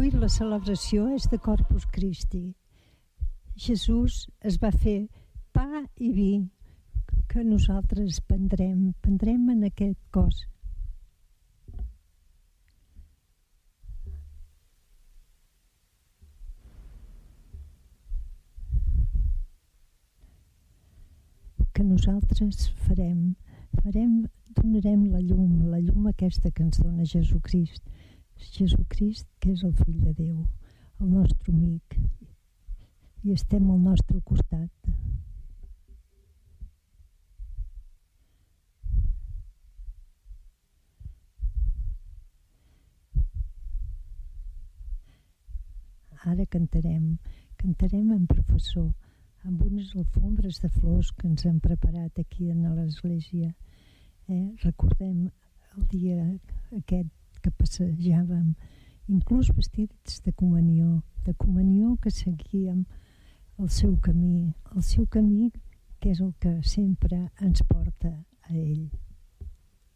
Avui la celebració és de Corpus Christi. Jesús es va fer pa i vi que nosaltres prendrem en aquest cos. Que nosaltres donarem la llum aquesta que ens dona Jesucrist. Jesucrist, que és el fill de Déu, el nostre amic, i estem al nostre costat. Ara cantarem en professor, amb unes alfombres de flors que ens han preparat aquí a l'església. Recordem el dia aquest que passejàvem, inclús vestits de comunió que seguíem el seu camí que és el que sempre ens porta a ell.